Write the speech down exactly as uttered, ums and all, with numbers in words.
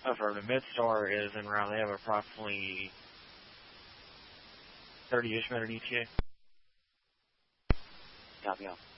Over the Midstar is in route. They have approximately thirty-ish minute E T A. Copy all.